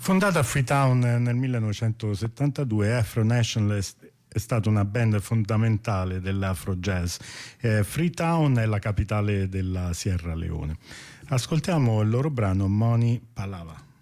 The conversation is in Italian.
Fondata a Freetown nel 1972, Afro Nationalist è stata una band fondamentale dell'Afro Jazz. Freetown è la capitale della Sierra Leone. Ascoltiamo il loro brano Money Palava.